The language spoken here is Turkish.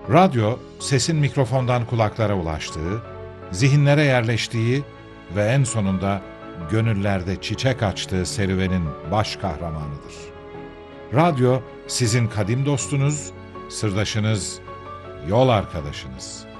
Radyo, sesin mikrofondan kulaklara ulaştığı, zihinlere yerleştiği ve en sonunda gönüllerde çiçek açtığı serüvenin baş kahramanıdır. Radyo, sizin kadim dostunuz, sırdaşınız, yol arkadaşınız.